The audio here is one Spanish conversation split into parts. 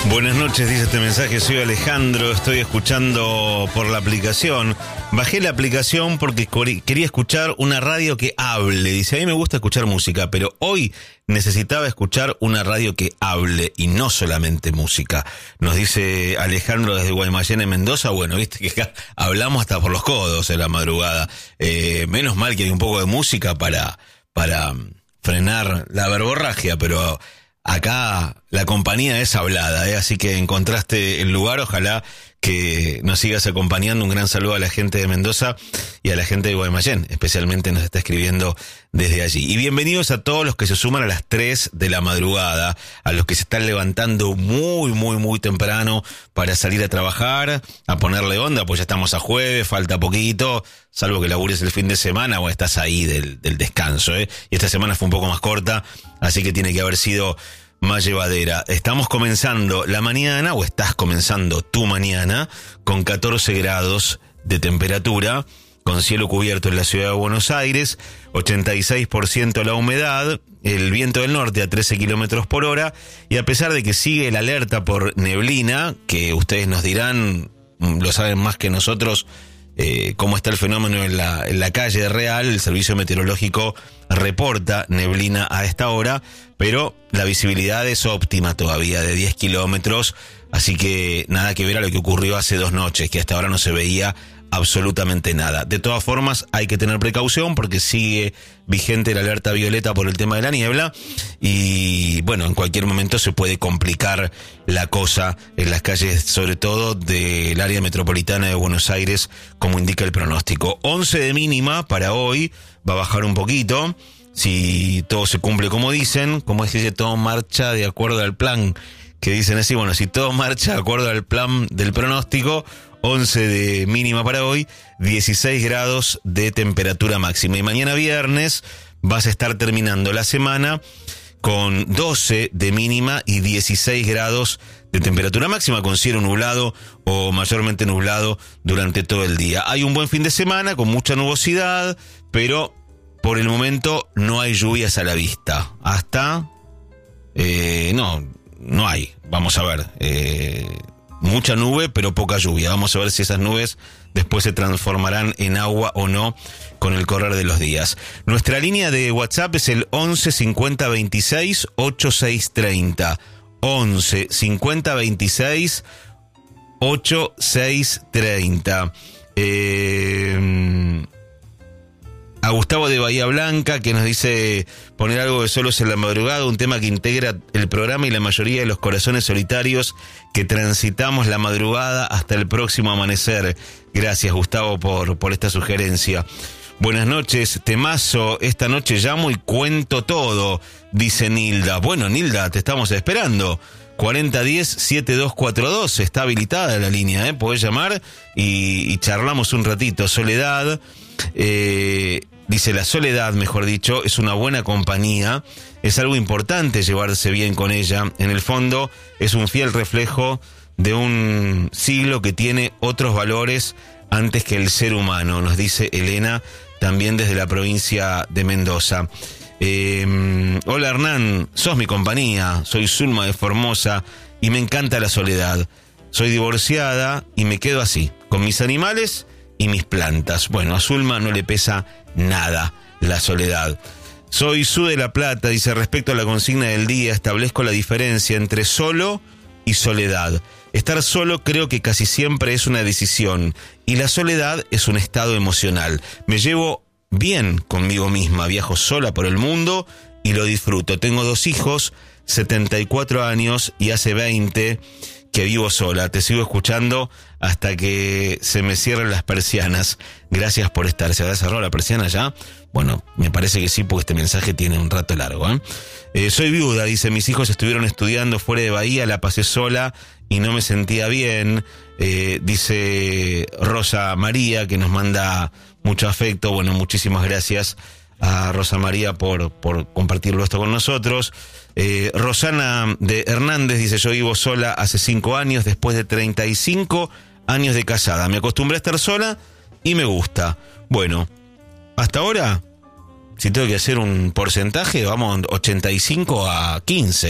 Buenas noches, dice este mensaje, soy Alejandro, estoy escuchando por la aplicación. Bajé la aplicación porque quería escuchar una radio que hable. Dice, a mí me gusta escuchar música, pero hoy necesitaba escuchar una radio que hable y no solamente música. Nos dice Alejandro desde Guaymallén en Mendoza. Bueno, viste que acá hablamos hasta por los codos en la madrugada. Menos mal que hay un poco de música para frenar la verborragia, pero acá la compañía es hablada, así que encontraste el lugar, ojalá que nos sigas acompañando. Un gran saludo a la gente de Mendoza y a la gente de Guaymallén, especialmente nos está escribiendo desde allí. Y bienvenidos a todos los que se suman a las 3 de la madrugada, a los que se están levantando muy temprano para salir a trabajar, a ponerle onda, pues ya estamos a jueves, falta poquito, salvo que labures el fin de semana o estás ahí del descanso, Y esta semana fue un poco más corta, así que tiene que haber sido más llevadera. Estamos comenzando la mañana, o estás comenzando tu mañana, con 14 grados de temperatura, con cielo cubierto en la ciudad de Buenos Aires, 86% la humedad, el viento del norte a 13 kilómetros por hora, y a pesar de que sigue la alerta por neblina, que ustedes nos dirán, lo saben más que nosotros, cómo está el fenómeno en la calle real, el servicio meteorológico reporta neblina a esta hora, pero la visibilidad es óptima todavía, de 10 kilómetros, así que nada que ver a lo que ocurrió hace 2 noches, que hasta ahora no se veía absolutamente nada. De todas formas, hay que tener precaución porque sigue vigente la alerta violeta por el tema de la niebla y, bueno, en cualquier momento se puede complicar la cosa en las calles, sobre todo del área metropolitana de Buenos Aires, como indica el pronóstico. 11 de mínima para hoy, va a bajar un poquito, si todo se cumple como dicen, como es que dice, todo marcha de acuerdo al plan, que dicen así, bueno, si todo marcha de acuerdo al plan del pronóstico, 11 de mínima para hoy, 16 grados de temperatura máxima. Y mañana viernes vas a estar terminando la semana con 12 de mínima y 16 grados de temperatura máxima, con cielo nublado o mayormente nublado durante todo el día. Hay un buen fin de semana con mucha nubosidad, pero por el momento no hay lluvias a la vista. Hasta... no hay. Vamos a ver. Mucha nube, pero poca lluvia. Vamos a ver si esas nubes después se transformarán en agua o no con el correr de los días. Nuestra línea de WhatsApp es el 11 50 26 8630. 11 50 26 8630. A Gustavo de Bahía Blanca, que nos dice poner algo de Solos en la Madrugada, un tema que integra el programa y la mayoría de los corazones solitarios que transitamos la madrugada hasta el próximo amanecer. Gracias, Gustavo, por esta sugerencia. Buenas noches, temazo, esta noche llamo y cuento todo, dice Nilda. Bueno, Nilda, te estamos esperando. 4010-7242, está habilitada la línea, podés llamar y charlamos un ratito. Soledad... dice, la soledad, mejor dicho, es una buena compañía, es algo importante llevarse bien con ella. En el fondo es un fiel reflejo de un siglo que tiene otros valores antes que el ser humano, nos dice Elena, también desde la provincia de Mendoza. Hola Hernán, sos mi compañía, soy Zulma de Formosa y me encanta la soledad. Soy divorciada y me quedo así, con mis animales y mis plantas. Bueno, a Zulma no le pesa nada la soledad. Soy Su de la Plata, dice, respecto a la consigna del día, establezco la diferencia entre solo y soledad. Estar solo creo que casi siempre es una decisión y la soledad es un estado emocional. Me llevo bien conmigo misma, viajo sola por el mundo y lo disfruto. Tengo 2 hijos, 74 años y hace 20 que vivo sola. Te sigo escuchando hasta que se me cierren las persianas. Gracias por estar. ¿Se habrá cerrado la persiana ya? Bueno, me parece que sí, porque este mensaje tiene un rato largo, soy viuda, dice, mis hijos estuvieron estudiando fuera de Bahía, la pasé sola y no me sentía bien. Dice Rosa María, que nos manda mucho afecto. Bueno, muchísimas gracias a Rosa María por compartirlo esto con nosotros. Rosana de Hernández dice, yo vivo sola hace 5 años, después de 35 años de casada. Me acostumbré a estar sola y me gusta. Bueno, hasta ahora, si tengo que hacer un porcentaje, vamos 85 a 15.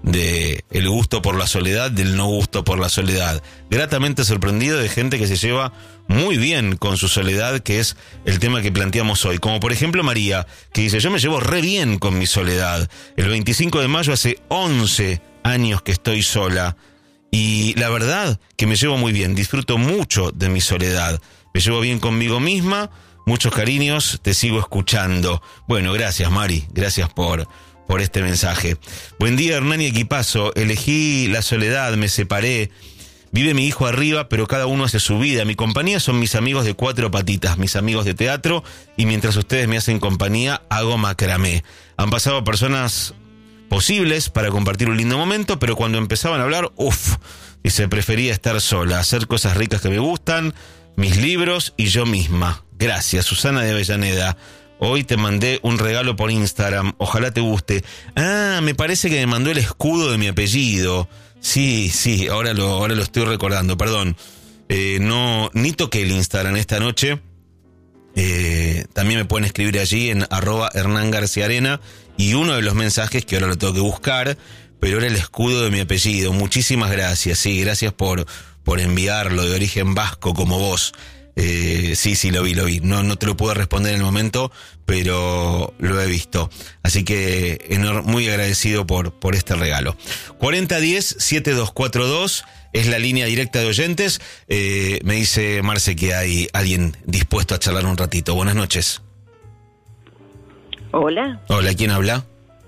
de el gusto por la soledad, del no gusto por la soledad. Gratamente sorprendido de gente que se lleva muy bien con su soledad, que es el tema que planteamos hoy. Como por ejemplo María, que dice: yo me llevo re bien con mi soledad. El 25 de mayo hace 11 años que estoy sola. Y la verdad que me llevo muy bien, disfruto mucho de mi soledad. Me llevo bien conmigo misma, muchos cariños, te sigo escuchando. Bueno, gracias Mari, gracias por este mensaje. Buen día Hernán y equipazo, elegí la soledad, me separé. Vive mi hijo arriba, pero cada uno hace su vida. Mi compañía son mis amigos de cuatro patitas, mis amigos de teatro, y mientras ustedes me hacen compañía, hago macramé. Han pasado personas posibles para compartir un lindo momento, pero cuando empezaban a hablar, dice, prefería estar sola, hacer cosas ricas que me gustan, mis libros y yo misma. Gracias, Susana de Avellaneda. Hoy te mandé un regalo por Instagram, ojalá te guste. Me parece que me mandó el escudo de mi apellido. Sí, ahora lo estoy recordando, perdón. Ni toqué el Instagram esta noche. También me pueden escribir allí en @HernánGarciaArena, y uno de los mensajes que ahora lo tengo que buscar, pero era el escudo de mi apellido. Muchísimas gracias, sí, gracias por enviarlo, de origen vasco como vos. Sí, lo vi. No te lo puedo responder en el momento, pero lo he visto. Así que muy agradecido por este regalo. 4010-7242 es la línea directa de oyentes. Me dice Marce que hay alguien dispuesto a charlar un ratito. Buenas noches. Hola. Hola, ¿quién habla?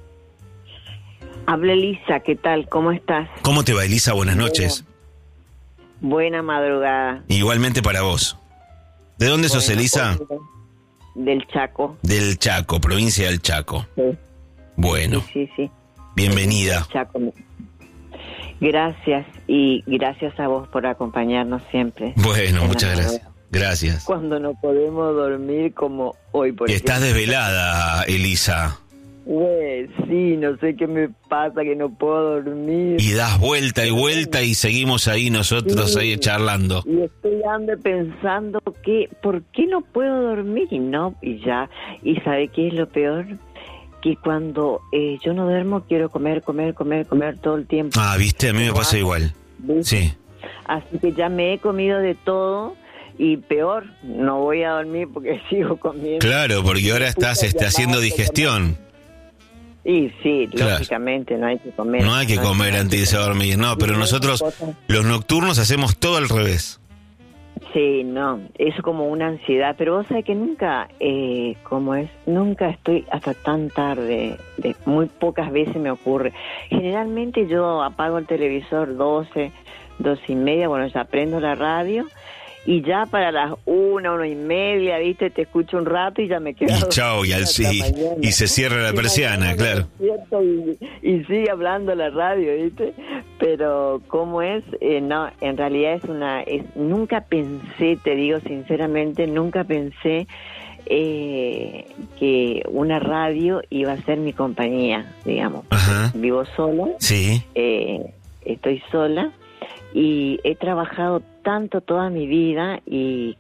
Habla Elisa, ¿qué tal? ¿Cómo estás? ¿Cómo te va, Elisa? Buenas noches. Buena madrugada. Igualmente para vos. ¿De dónde sos, Elisa? Del Chaco. Del Chaco, provincia del Chaco. Sí. Bueno. Sí. Bienvenida. Chaco. Gracias, y gracias a vos por acompañarnos siempre. Bueno, muchas gracias. Gracias. Cuando no podemos dormir como hoy, por ejemplo. Estás desvelada, Elisa. Sí, no sé qué me pasa, que no puedo dormir. Y das vuelta y vuelta y seguimos ahí nosotros ahí charlando. Y estoy pensando que, ¿por qué no puedo dormir? Y ¿sabe qué es lo peor? Que cuando yo no duermo quiero comer todo el tiempo. Viste, a mí me pasa igual. ¿Viste? Sí. Así que ya me he comido de todo. Y peor, no voy a dormir porque sigo comiendo. Claro, porque ahora estás haciendo digestión. Y sí, claro. Lógicamente no hay que comer. No hay que comer antes de dormir, no, pero nosotros los nocturnos hacemos todo al revés. Sí, no, es como una ansiedad, pero vos sabés que nunca, nunca estoy hasta tan tarde, muy pocas veces me ocurre. Generalmente yo apago el televisor 12 y media, ya prendo la radio. Y ya para las 1:30, ¿viste? Te escucho un rato y ya me quedo. Y chao, y se cierra la persiana, claro. Y sigue hablando la radio, ¿viste? Pero, ¿cómo es? No, en realidad nunca pensé, te digo sinceramente, nunca pensé que una radio iba a ser mi compañía, digamos. Ajá. Vivo sola. Sí. Estoy sola. Y he trabajado tanto toda mi vida y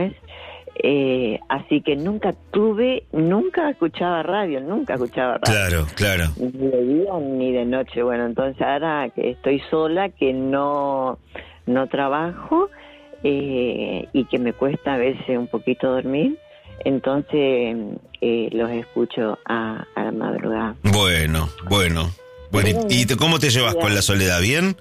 así que nunca escuchaba radio. Claro. Ni de día ni de noche. Bueno, entonces ahora que estoy sola, que no trabajo y que me cuesta a veces un poquito dormir, entonces los escucho a la madrugada. Bueno. ¿Y cómo te llevas con la soledad? ¿Bien?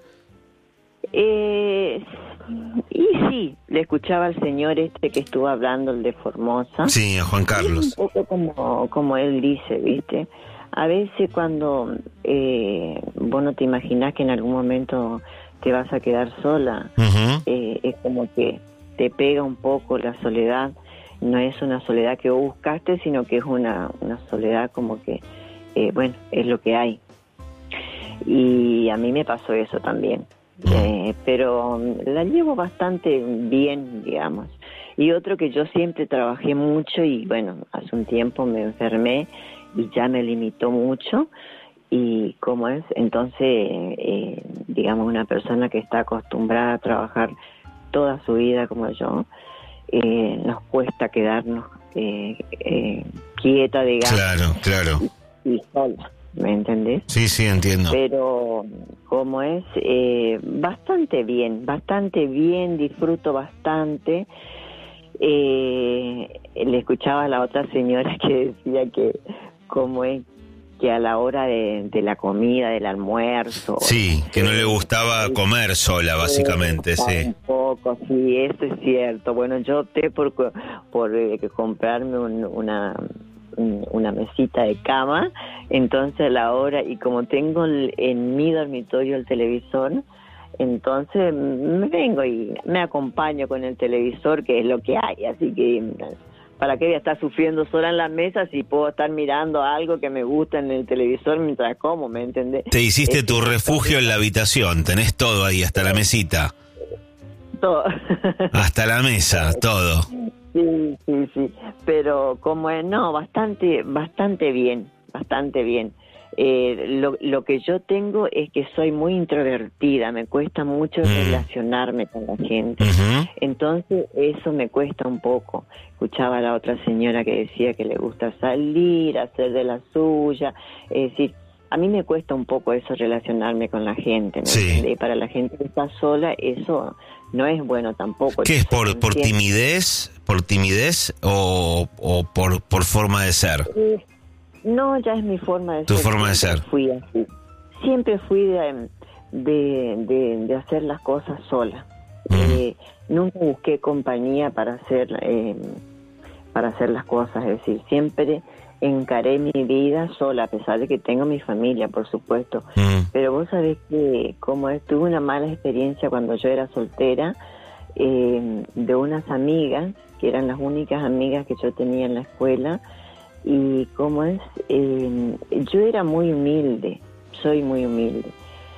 Y sí, le escuchaba al señor que estuvo hablando, el de Formosa. Sí, a Juan Carlos. Un poco como él dice, ¿viste? A veces cuando vos no te imaginás que en algún momento te vas a quedar sola, Uh-huh. Es como que te pega un poco la soledad. No es una soledad que vos buscaste, sino que es una soledad como que, es lo que hay. Y a mí me pasó eso también. Pero la llevo bastante bien, digamos. Y otro que yo siempre trabajé mucho y hace un tiempo me enfermé y ya me limitó mucho. Y entonces, digamos, una persona que está acostumbrada a trabajar toda su vida como yo, nos cuesta quedarnos quieta, digamos. Claro. Y sola. ¿me entendés? Sí, sí, entiendo. Pero como es, bastante bien, disfruto bastante. Le escuchaba a la otra señora que decía que como es que a la hora de la comida, del almuerzo... Sí, que no le gustaba comer sola, básicamente, sí. Un poco, sí, eso es cierto. Bueno, yo opté por comprarme una mesita de cama, entonces a la hora, y como tengo en mi dormitorio el televisor, entonces me vengo y me acompaño con el televisor, que es lo que hay, así que ¿para qué voy a estar sufriendo sola en la mesa si puedo estar mirando algo que me gusta en el televisor mientras como, ¿me entendés? Te hiciste tu refugio en la habitación, tenés todo ahí, hasta la mesita. Todo. Hasta la mesa, todo. Sí, pero como es, no, bastante bien. Lo que yo tengo es que soy muy introvertida, me cuesta mucho relacionarme con la gente, entonces eso me cuesta un poco. Escuchaba a la otra señora que decía que le gusta salir, hacer de la suya, es decir, a mí me cuesta un poco eso, relacionarme con la gente, ¿no? Sí. Y para la gente que está sola eso no es bueno tampoco. ¿Qué es por timidez? ¿Por timidez o por forma de ser? No, ya es mi forma de ser. Tu forma de ser. Fui así. Siempre fui de hacer las cosas sola. Nunca busqué compañía para hacer las cosas. Es decir, siempre encaré mi vida sola, a pesar de que tengo mi familia, por supuesto. Pero vos sabés que como tuve una mala experiencia cuando yo era soltera, de unas amigas, que eran las únicas amigas que yo tenía en la escuela, y como yo era muy humilde, soy muy humilde.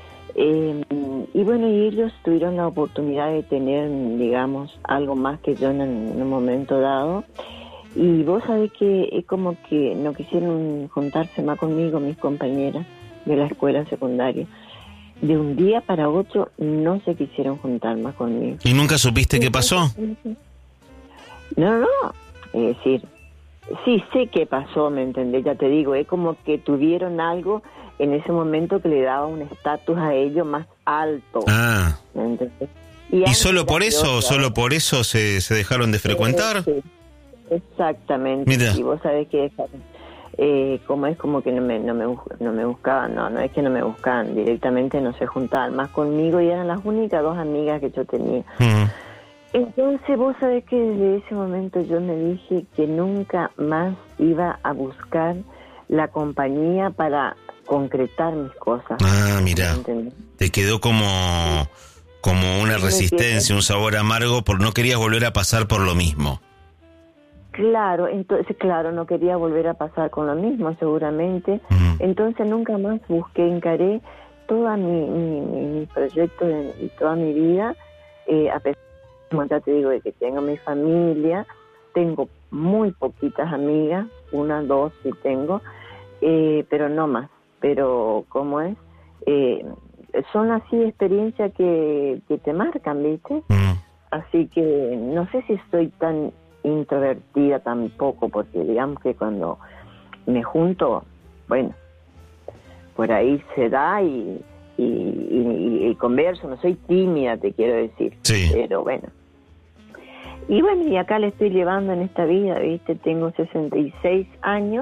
Y bueno, y ellos tuvieron la oportunidad de tener, digamos, algo más que yo en un momento dado. Y vos sabés que es como que no quisieron juntarse más conmigo, mis compañeras de la escuela secundaria. De un día para otro no se quisieron juntar más conmigo. ¿Y nunca supiste qué pasó? No. Es decir, sí sé qué pasó, ¿me entendés? Ya te digo, es como que tuvieron algo en ese momento que le daba un estatus a ellos más alto. ¿Me entendés? ¿Y solo por eso se dejaron de frecuentar? Sí, exactamente. Mira. Y vos sabés que como que no me buscaban, no es que no me buscaban, directamente no se juntaban más conmigo y eran las únicas dos amigas que yo tenía. Entonces vos sabés que desde ese momento yo me dije que nunca más iba a buscar la compañía para concretar mis cosas. Mira, te quedó como una resistencia, un sabor amargo, por no querías volver a pasar por lo mismo. Claro, no quería volver a pasar con lo mismo, seguramente. Entonces nunca más encaré todo mi proyecto y toda mi vida, a pesar, como ya te digo, de que tengo mi familia, tengo muy poquitas amigas, 1, 2 sí tengo, pero no más. Pero como son así experiencias que te marcan, ¿viste? Así que no sé si estoy tan introvertida tampoco, porque digamos que cuando me junto, bueno, por ahí se da y converso, no soy tímida, te quiero decir, sí. Pero bueno. Y bueno, y acá le estoy llevando en esta vida, ¿viste? Tengo 66 años,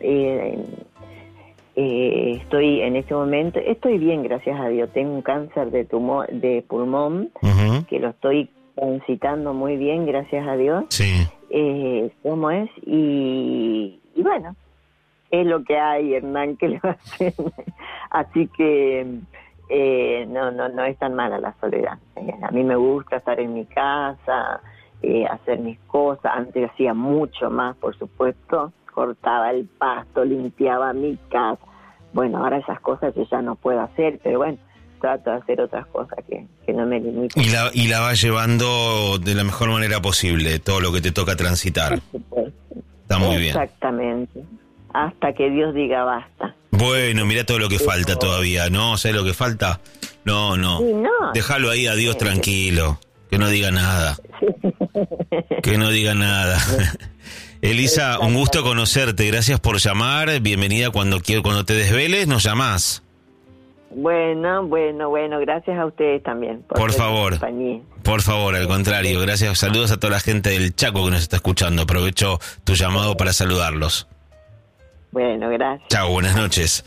estoy en este momento, estoy bien, gracias a Dios. Tengo un cáncer de pulmón, que lo estoy transitando muy bien, gracias a Dios. Sí. ¿Cómo es? Y bueno, es lo que hay, Hernán, que le va a hacer. Así que no es tan mala la soledad. A mí me gusta estar en mi casa, hacer mis cosas. Antes hacía mucho más, por supuesto. Cortaba el pasto, limpiaba mi casa. Bueno, ahora esas cosas yo ya no puedo hacer, pero bueno, trato de hacer otras cosas que no me limiten. Y la vas llevando de la mejor manera posible, todo lo que te toca transitar. Está muy bien. Exactamente. Hasta que Dios diga basta. Bueno, mira todo lo que falta todavía, ¿no? ¿Sabes lo que falta? No. Sí, no. Déjalo ahí a Dios tranquilo, que no diga nada. Que no diga nada. Elisa, un gusto conocerte, gracias por llamar, bienvenida cuando te desveles, nos llamás. Bueno, gracias a ustedes también. Por favor, al contrario, gracias, saludos a toda la gente del Chaco que nos está escuchando, aprovecho tu llamado para saludarlos. Bueno, gracias. Chao, buenas noches.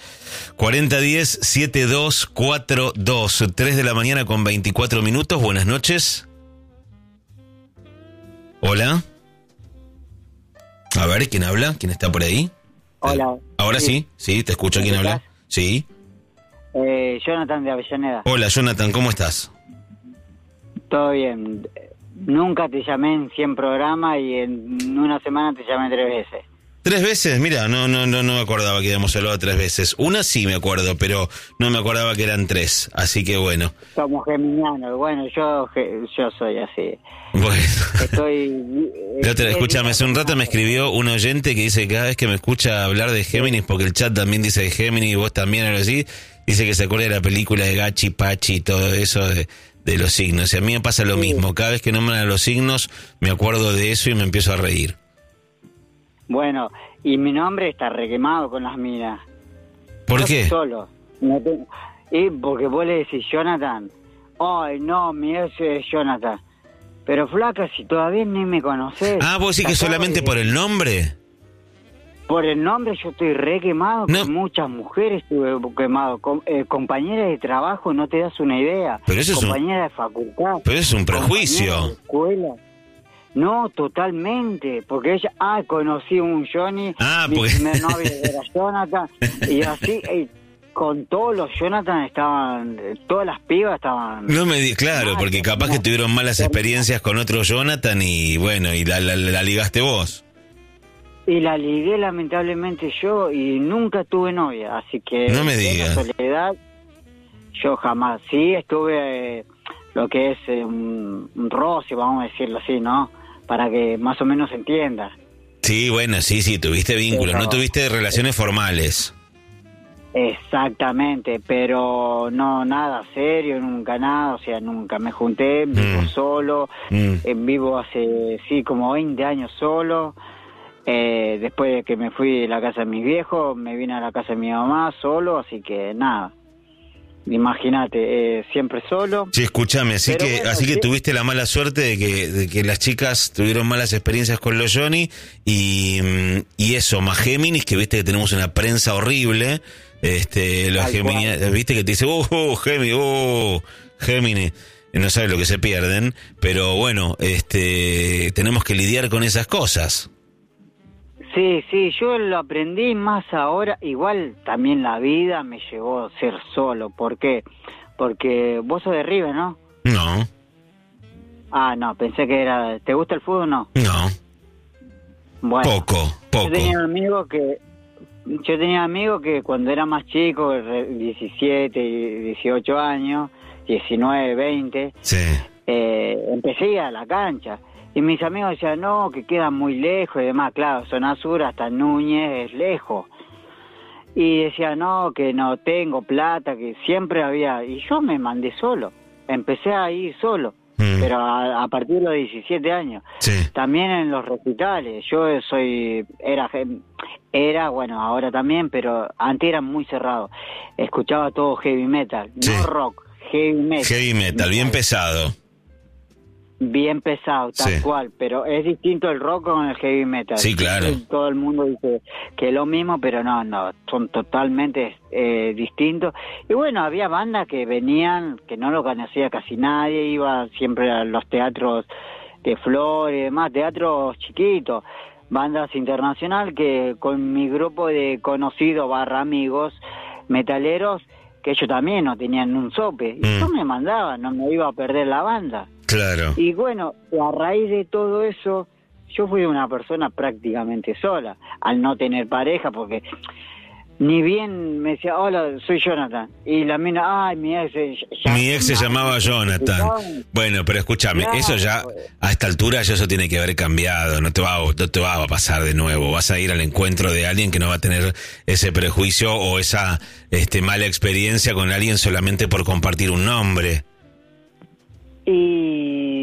4010-7242, 3 de la mañana con 24 minutos, buenas noches. Hola. A ver, ¿quién habla? ¿Quién está por ahí? Hola. Ahora sí, te escucho. ¿Quién habla? Sí. Jonathan de Avellaneda. Hola, Jonathan, ¿cómo estás? Todo bien. Nunca te llamé en 100 programas y en una semana te llamé 3 veces. 3 veces, mira, no me acordaba que habíamos hablado 3 veces. Una sí me acuerdo, pero no me acordaba que eran 3, así que bueno. Somos geminianos, bueno, yo soy así. Bueno. Escúchame, hace un rato me escribió un oyente que dice que cada vez que me escucha hablar de Géminis, porque el chat también dice de Géminis y vos también, algo así, dice que se acuerda de la película de Gachi, Pachi y todo eso de los signos. Y a mí me pasa lo mismo, cada vez que nombran a los signos me acuerdo de eso y me empiezo a reír. Bueno, y mi nombre está requemado con las minas. ¿Por qué? Solo. Y porque vos le decís Jonathan. Ay, no, mi ex es Jonathan. Pero flaca, si todavía ni me conocés. Ah, ¿vos decís que solamente por el nombre? Por el nombre yo estoy re quemado, no. Con muchas mujeres estuve quemado. Compañeras de trabajo, no te das una idea. Pero eso compañeras de facultad. Pero eso es un prejuicio. De escuela. No, totalmente, porque ella, conocí un Johnny, mi primer novio era Jonathan, y así, con todos los Jonathan estaban, todas las pibas estaban... No me claro, porque capaz que tuvieron malas experiencias con otro Jonathan y bueno, y la ligaste vos. Y la ligué lamentablemente yo y nunca tuve novia, así que... No me digas. En soledad, yo jamás, sí, estuve lo que es un roce, vamos a decirlo así, ¿no? Para que más o menos se entienda. Sí, bueno, sí, tuviste vínculos, no tuviste relaciones formales. Exactamente, pero no nada serio, nunca nada, o sea, nunca me junté, vivo solo, vivo hace, como 20 años solo, después de que me fui de la casa de mis viejos, me vine a la casa de mi mamá solo, así que nada. Imagínate, siempre solo. Sí, escúchame, así que tuviste la mala suerte de que las chicas tuvieron malas experiencias con los Johnny y eso, más Géminis, que viste que tenemos una prensa horrible, los Géminis, viste que te dice, Géminis, no sabes lo que se pierden, pero bueno, tenemos que lidiar con esas cosas. Sí, yo lo aprendí más ahora, igual también la vida me llevó a ser solo. ¿Por qué? Porque vos sos de River, ¿no? No. Ah, no, pensé que era... ¿Te gusta el fútbol o no? No. Bueno. Poco. Yo tenía amigos que cuando era más chico, 17, 18 años, 19, 20, sí. Empecé a ir a la cancha. Y mis amigos decían, no, que quedan muy lejos y demás. Claro, zona sur hasta Núñez es lejos. Y decía, no, que no tengo plata, que siempre había... Y yo me mandé solo. Empecé a ir solo. Pero a partir de los 17 años. Sí. También en los recitales. Yo era, bueno, ahora también, pero antes era muy cerrado. Escuchaba todo heavy metal. Sí. No rock, heavy metal. Heavy metal, bien pesado. Bien pesado, tal cual, pero es distinto el rock con el heavy metal. Sí, claro. Todo el mundo dice que es lo mismo, pero no, son totalmente distintos. Y bueno, había bandas que venían, que no lo conocía casi nadie, iba siempre a los teatros de Flores y demás, teatros chiquitos, bandas internacionales que con mi grupo de conocidos / amigos metaleros, que ellos también no tenían un sope, y yo me mandaba, no me iba a perder la banda. Claro. Y bueno, a raíz de todo eso, yo fui una persona prácticamente sola, al no tener pareja, porque ni bien me decía, hola, soy Jonathan, y la mina, mi ex se llamaba Jonathan. Bueno, pero escúchame, claro, eso ya, a esta altura ya eso tiene que haber cambiado, no te va a pasar de nuevo, vas a ir al encuentro de alguien que no va a tener ese prejuicio o esa mala experiencia con alguien solamente por compartir un nombre. Y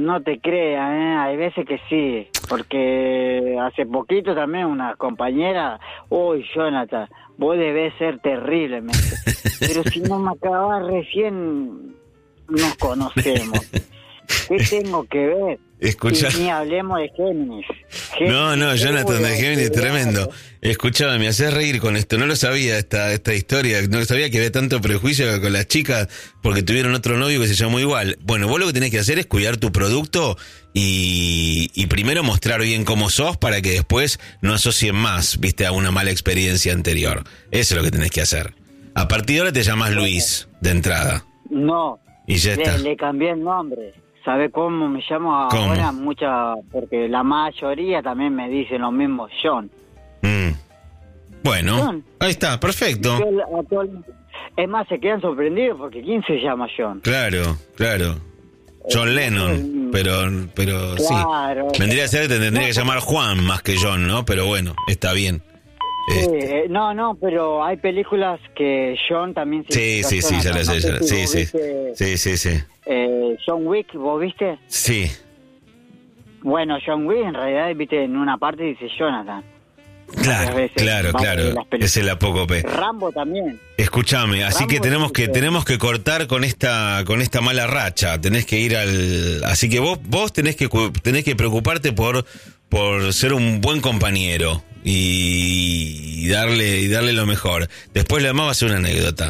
no te creas, hay veces que sí, porque hace poquito también una compañera, uy, Jonathan, vos debés ser terrible, me dice, pero si no me acabás recién, nos conocemos. ¿Qué tengo que ver? Escucha. Y ni hablemos de Géminis. No, Jonathan de Géminis, tremendo. Escuchame, me haces reír con esto. No lo sabía esta historia. No sabía que había tanto prejuicio con las chicas porque tuvieron otro novio que se llamó igual. Bueno, vos lo que tenés que hacer es cuidar tu producto y primero mostrar bien cómo sos para que después no asocien más, viste, a una mala experiencia anterior. Eso es lo que tenés que hacer. A partir de ahora te llamas Luis, de entrada. No. Y ya está. Le cambié el nombre. ¿Sabe cómo me llamo ahora? Porque la mayoría también me dicen lo mismo, John. Bueno, John. Ahí está, perfecto. Es más, se quedan sorprendidos porque ¿quién se llama John? Claro. John Lennon, pero claro, sí. Vendría a ser que te tendría que llamar Juan más que John, ¿no? Pero bueno, está bien. Sí, no, pero hay películas que John también... Sí, ya lo sé. Sí. John Wick, ¿vos viste? Sí. Bueno, John Wick en realidad, viste, en una parte dice Jonathan. Claro. Es el apócope. Rambo también. Escúchame, así Rambo que tenemos que cortar con esta mala racha. Tenés que ir así que vos tenés que preocuparte por ser un buen compañero y darle lo mejor. Después lo demás va a ser una anécdota.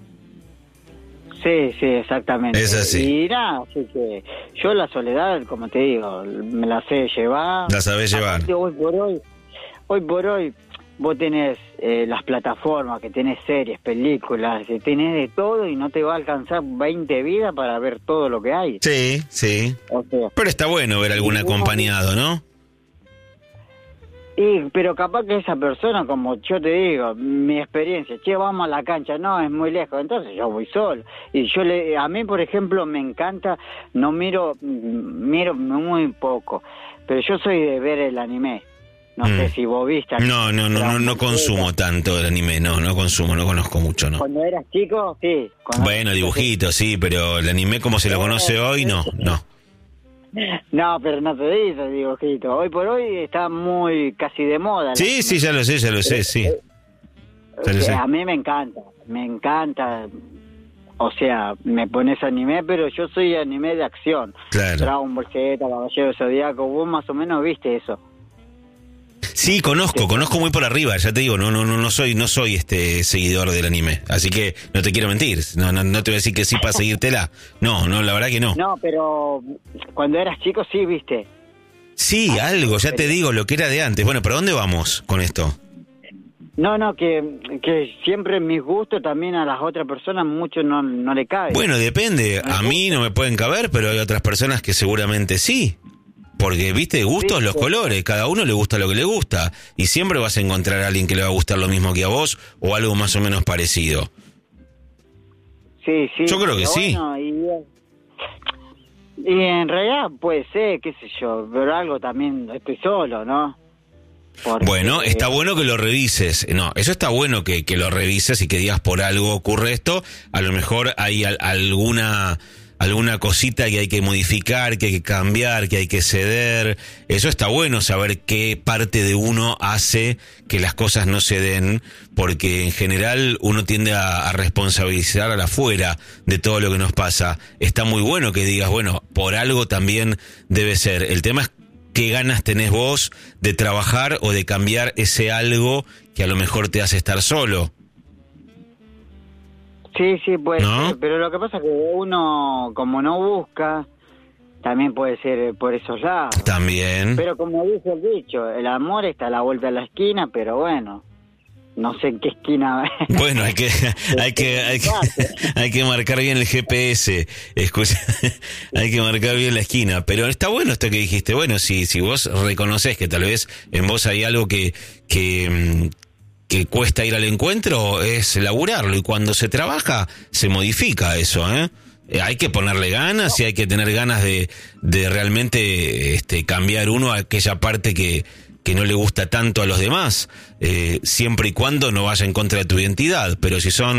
Sí, exactamente. Es así. Y nada, así que yo la soledad, como te digo, me la sé llevar. La sabés llevar. Aparte, hoy por hoy, vos tenés las plataformas, que tenés series, películas, que tenés de todo y no te va a alcanzar 20 vidas para ver todo lo que hay. Sí. O sea, pero está bueno ver algún acompañado, ¿no? Pero capaz que esa persona, como yo te digo, mi experiencia, vamos a la cancha, no, es muy lejos, entonces yo voy solo. Y a mí, por ejemplo, me encanta, no miro muy poco, pero yo soy de ver el anime. No sé si vos viste. No consumo tanto el anime, no conozco mucho, ¿no? Cuando eras chico, sí. Bueno, dibujitos, sí, pero el anime como se lo conoce hoy, no. No, pero no te dice dibujito. Hoy por hoy está muy casi de moda. Sí, ya lo sé, sí. A mí me encanta. O sea, me pones anime, pero yo soy anime de acción. Claro. Dragon Ball Z, Caballero Zodíaco, vos más o menos viste eso. Sí, conozco muy por arriba, ya te digo, no soy seguidor del anime, así que no te quiero mentir, no te voy a decir que sí para seguírtela, no, la verdad que no. No, pero cuando eras chico sí, viste. Sí, algo, ya te digo, lo que era de antes. Bueno, ¿pero dónde vamos con esto? No, que siempre mis gustos también a las otras personas mucho no le caben. Bueno, depende, a mí no me pueden caber, pero hay otras personas que seguramente sí. Porque, viste, gustos, los colores, cada uno le gusta lo que le gusta. Y siempre vas a encontrar a alguien que le va a gustar lo mismo que a vos o algo más o menos parecido. Sí. Yo creo que sí. Bueno, y en realidad puede ser, qué sé yo, pero algo también estoy solo, ¿no? Porque, bueno, está bueno que lo revises. No, eso está bueno que lo revises y que digas por algo ocurre esto. A lo mejor hay alguna cosita que hay que modificar, que hay que cambiar, que hay que ceder. Eso está bueno, saber qué parte de uno hace que las cosas no se den, porque en general uno tiende a responsabilizar a la afuera de todo lo que nos pasa. Está muy bueno que digas, bueno, por algo también debe ser. El tema es qué ganas tenés vos de trabajar o de cambiar ese algo que a lo mejor te hace estar solo. Sí, puede ¿No? ser, pero lo que pasa es que uno, como no busca, también puede ser por esos lados. También. Pero como dice el dicho, el amor está a la vuelta de la esquina, pero bueno, no sé en qué esquina. Bueno, hay que marcar bien el GPS, escucha, hay que marcar bien la esquina, pero está bueno esto que dijiste. Bueno, si vos reconoces que tal vez en vos hay algo que cuesta ir al encuentro, es laburarlo, y cuando se trabaja se modifica eso, hay que ponerle ganas y hay que tener ganas de realmente cambiar uno a aquella parte que no le gusta tanto a los demás, siempre y cuando no vaya en contra de tu identidad. Pero si son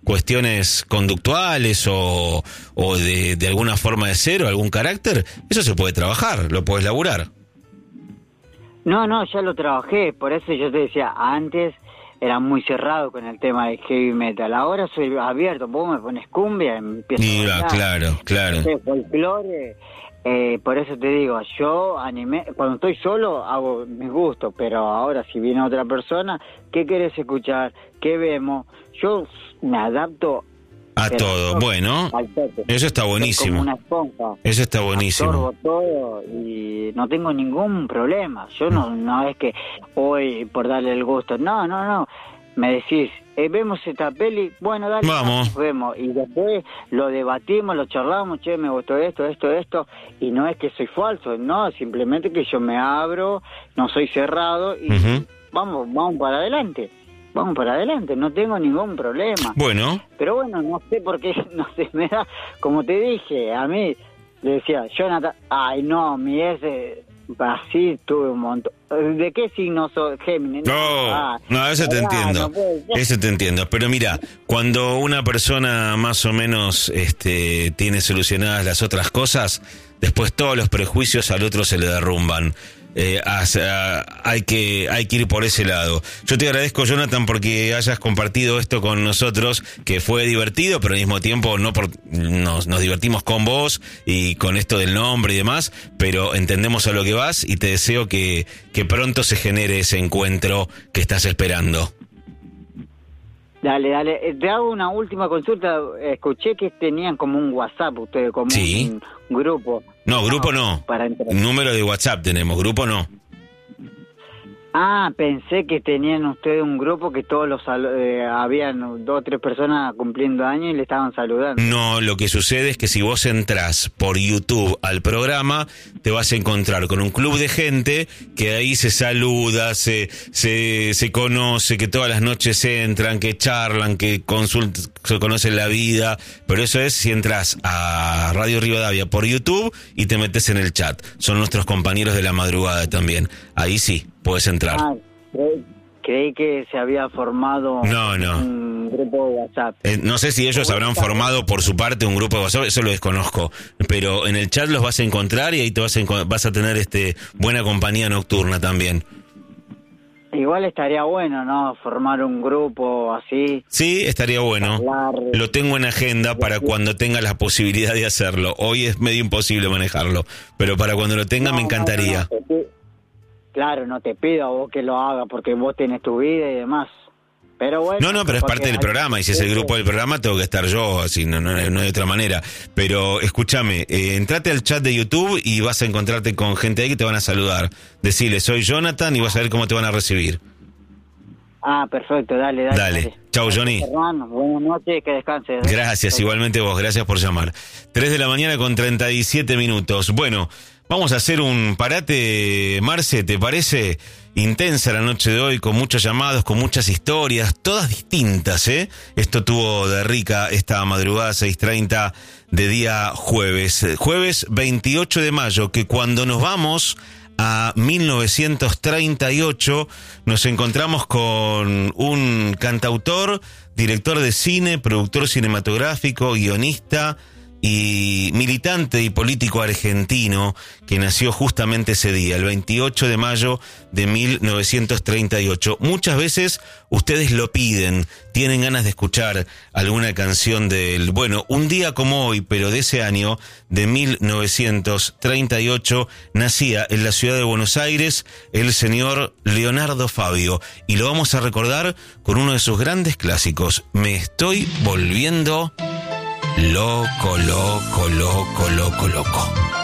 cuestiones conductuales o de alguna forma de ser o algún carácter, eso se puede trabajar, lo puedes laburar. No, ya lo trabajé, por eso yo te decía, antes era muy cerrado con el tema de heavy metal, ahora soy abierto, vos me pones cumbia, empiezo a bailar, claro. Folclore, por eso te digo, yo cuando estoy solo hago mis gustos, pero ahora si viene otra persona, ¿qué querés escuchar? ¿Qué vemos? Yo me adapto a todo, bueno, eso está buenísimo. Como una esponja. Eso está buenísimo. Absorbo todo y no tengo ningún problema. Yo no es que hoy por darle el gusto. No. Me decís, vemos esta peli, bueno, dale, vamos. Vemos. Y después lo debatimos, lo charlamos, che, me gustó esto. Y no es que soy falso, no, simplemente que yo me abro, no soy cerrado y vamos para adelante. Vamos para adelante, no tengo ningún problema. Bueno. Pero bueno, no sé por qué, no sé, me da, como te dije, a mí, le decía, Jonathan, ay no, así tuve un montón. ¿De qué signo sos? Géminis? No, eso te entiendo. Eso te entiendo. Pero mira, cuando una persona más o menos tiene solucionadas las otras cosas, después todos los prejuicios al otro se le derrumban. Hay que ir por ese lado. Yo te agradezco, Jonathan, porque hayas compartido esto con nosotros, que fue divertido, pero al mismo tiempo nos divertimos con vos y con esto del nombre y demás, pero entendemos a lo que vas y te deseo que pronto se genere ese encuentro que estás esperando. Dale. Te hago una última consulta. Escuché que tenían como un WhatsApp ustedes, como un grupo. No, grupo no. Número de WhatsApp tenemos, grupo no. Ah, pensé que tenían ustedes un grupo que todos habían 2 o 3 personas cumpliendo años y le estaban saludando. No, lo que sucede es que si vos entrás por YouTube al programa, te vas a encontrar con un club de gente que ahí se saluda, se conoce, que todas las noches entran, que charlan, que se conocen la vida, pero eso es si entras a Radio Rivadavia por YouTube y te metes en el chat. Son nuestros compañeros de la madrugada también. Ahí sí, puedes entrar. Creí que se había formado un grupo de WhatsApp. No sé si ellos habrán formado por su parte un grupo de WhatsApp, eso lo desconozco, pero en el chat los vas a encontrar y ahí te vas a tener buena compañía nocturna también. Igual estaría bueno, ¿no? Formar un grupo así. Sí, estaría bueno. Lo tengo en agenda para cuando tenga la posibilidad de hacerlo. Hoy es medio imposible manejarlo, pero para cuando lo tenga me encantaría. Claro, no te pido a vos que lo hagas porque vos tenés tu vida y demás. Pero bueno. No, pero es parte del programa y si es el grupo del programa tengo que estar yo, así no hay otra manera. Pero escúchame, entrate al chat de YouTube y vas a encontrarte con gente ahí que te van a saludar. Decile, soy Jonathan y vas a ver cómo te van a recibir. Ah, perfecto, dale. Chau, Johnny. Hermano, buenas noches, que descanses. Gracias, igualmente vos, gracias por llamar. 3:37 a.m. Bueno, vamos a hacer un parate, Marce, ¿te parece? Intensa la noche de hoy, con muchos llamados, con muchas historias, todas distintas, ¿eh? Esto tuvo de rica esta madrugada 6:30 de día jueves 28 de mayo, que cuando nos vamos a 1938 nos encontramos con un cantautor, director de cine, productor cinematográfico, guionista y militante y político argentino que nació justamente ese día, el 28 de mayo de 1938. Muchas veces ustedes lo piden, tienen ganas de escuchar alguna canción del, un día como hoy, pero de ese año, de 1938, nacía en la ciudad de Buenos Aires el señor Leonardo Fabio, y lo vamos a recordar con uno de sus grandes clásicos, Me estoy volviendo loco.